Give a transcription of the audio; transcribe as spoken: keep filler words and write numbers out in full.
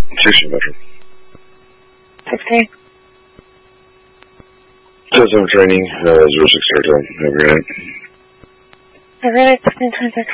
Station Metro. sixteen. System training, uh, zero six zero. Have a great night. Have a great night, sixteen twenty-six.